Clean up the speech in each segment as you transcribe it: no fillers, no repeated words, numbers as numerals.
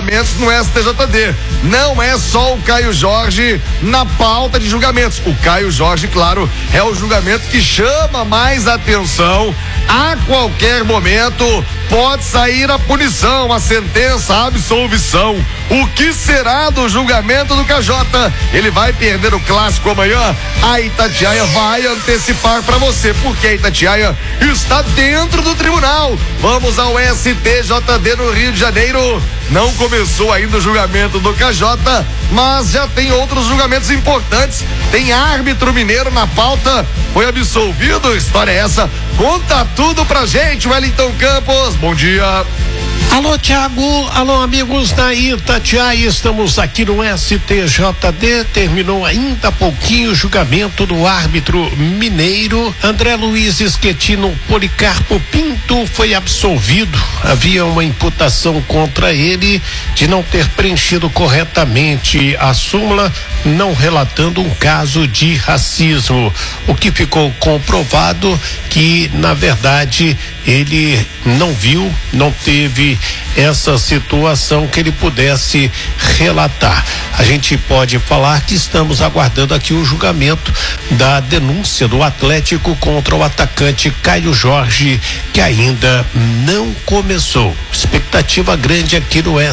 julgamentos no STJD. Não é só o Caio Jorge na pauta de julgamentos. O Caio Jorge, claro, é o julgamento que chama mais atenção. A qualquer momento pode sair a punição, a sentença, a absolvição. O que será do julgamento do KJ? Ele vai perder o clássico amanhã? A Itatiaia vai antecipar para você, porque a Itatiaia está dentro do tribunal. Vamos ao STJD no Rio de Janeiro. Não começou ainda o julgamento do KJ, mas já tem outros julgamentos importantes. Tem árbitro mineiro na pauta, foi absolvido. História é essa? Conta tudo pra gente, Wellington Campos. Bom dia. Alô, Thiago, alô, amigos da Itatiaia, estamos aqui no STJD. Terminou ainda há pouquinho o julgamento do árbitro mineiro André Luiz Schettino Policarpo Pinto. Foi absolvido. Havia uma imputação contra ele de não ter preenchido corretamente a súmula, não relatando um caso de racismo. O que ficou comprovado que, na verdade, ele não viu, não teve essa situação que ele pudesse relatar. A gente pode falar que estamos aguardando aqui o julgamento da denúncia do Atlético contra o atacante Caio Jorge, que ainda não começou. Expectativa grande aqui no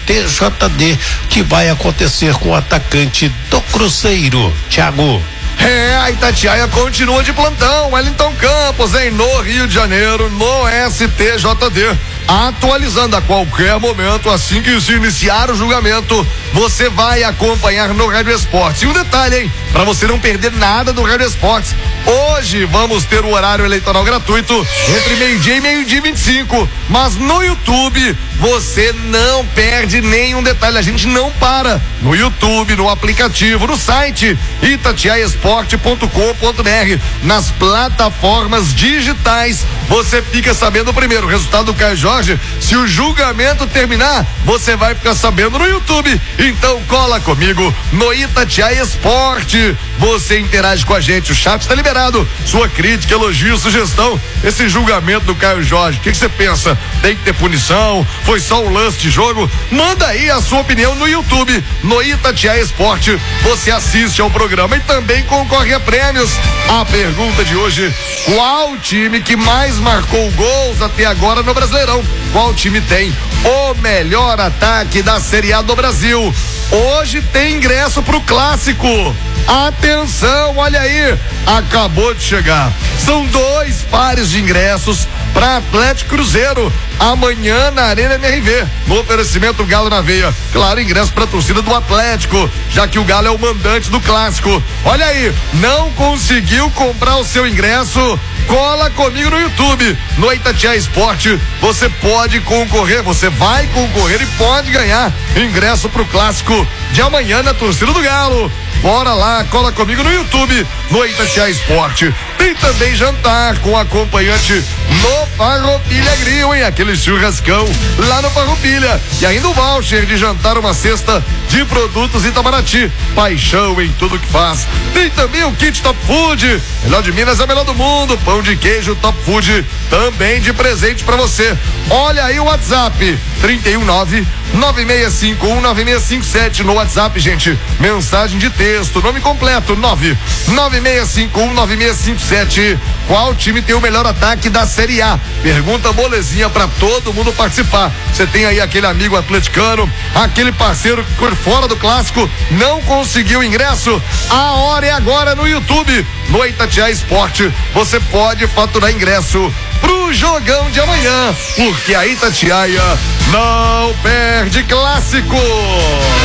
STJD, que vai acontecer com o atacante do Cruzeiro. Thiago. A Itatiaia continua de plantão. Wellington Campos, no Rio de Janeiro, no STJD. Atualizando a qualquer momento, assim que se iniciar o julgamento, você vai acompanhar no Rádio Esportes. E um detalhe, hein? Pra você não perder nada do Rádio Esportes, hoje vamos ter o horário eleitoral gratuito entre meio-dia e meio-dia e 25. Mas no YouTube, você não perde nenhum detalhe. A gente não para. No YouTube, no aplicativo, no site itatiaiaesporte.com.br, nas plataformas digitais, você fica sabendo primeiro o resultado do Caio Jorge. Se o julgamento terminar, você vai ficar sabendo no YouTube. Então cola comigo no Itatiaia Esporte. Você interage com a gente, o chat está liberado. Sua crítica, elogio, sugestão. Esse julgamento do Caio Jorge, o que você pensa? Tem que ter punição? Foi só um lance de jogo? Manda aí a sua opinião no YouTube, no Itatiaia Esporte. Você assiste ao programa e também concorre a prêmios. A pergunta de hoje: qual time que mais marcou gols até agora no Brasileirão? Qual time tem o melhor ataque da Série A do Brasil? Hoje tem ingresso pro clássico. Atenção, olha aí, acabou de chegar. São 2 pares de ingressos para Atlético Cruzeiro amanhã na Arena MRV, no oferecimento Galo na Veia. Claro, ingresso para a torcida do Atlético, já que o Galo é o mandante do clássico. Olha aí, não conseguiu comprar o seu ingresso? Cola comigo no YouTube, no Itatiaia Esporte. Você pode concorrer, você vai concorrer e pode ganhar ingresso pro clássico de amanhã na torcida do Galo. Bora lá, cola comigo no YouTube, no Itatiaia Esporte. Tem também jantar com acompanhante no Farroupilha Grill, hein? Aquele churrascão lá no Farroupilha. E ainda o voucher de jantar, uma cesta de produtos Itamaraty. Paixão em tudo que faz. Tem também o kit Top Food. Melhor de Minas é o melhor do mundo. Pão de queijo Top Food também de presente pra você. Olha aí o WhatsApp, 319-9651-9657 no WhatsApp, gente. Mensagem de texto, nome completo, 99651-9657. Qual time tem o melhor ataque da Série A? Pergunta molezinha pra todo mundo participar. Você tem aí aquele amigo atleticano, aquele parceiro que por fora do clássico não conseguiu ingresso? A hora é agora no YouTube, no Itatiaia Esporte. Você pode faturar ingresso pro jogão de amanhã, porque a Itatiaia não perde clássico.